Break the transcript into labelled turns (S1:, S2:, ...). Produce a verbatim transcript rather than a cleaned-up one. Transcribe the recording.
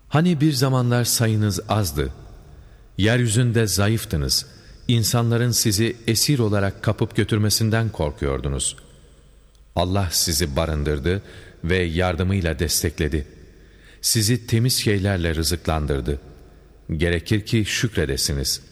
S1: Hani bir zamanlar sayınız azdı, yeryüzünde zayıftınız, insanların sizi esir olarak kapıp götürmesinden korkuyordunuz. Allah sizi barındırdı ve yardımıyla destekledi. Sizi temiz şeylerle rızıklandırdı. Gerekir ki şükredesiniz.